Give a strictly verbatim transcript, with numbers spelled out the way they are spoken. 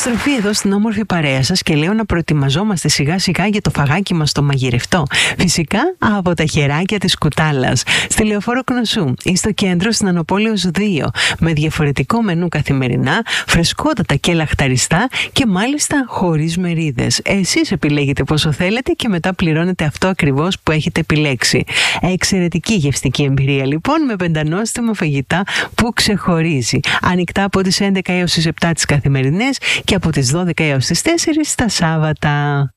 Επιστροφή εδώ στην όμορφη παρέα σας και λέω να προετοιμαζόμαστε σιγά σιγά για το φαγάκι μας το μαγειρευτό. Φυσικά από τα χεράκια της Κουτάλας. Στη Λεωφόρο Κνωσού ή στο κέντρο στην Ανοπόλεως δύο. Με διαφορετικό μενού καθημερινά, φρεσκότατα και λαχταριστά και μάλιστα χωρίς μερίδες. Εσείς επιλέγετε πόσο θέλετε και μετά πληρώνετε αυτό ακριβώς που έχετε επιλέξει. Εξαιρετική γευστική εμπειρία λοιπόν με πεντανόστιμα φαγητά που ξεχωρίζει. Ανοιχτά από τις έντεκα έως τις επτά τις καθημερινές και από τις δώδεκα έως τις τέσσερις τα Σάββατα.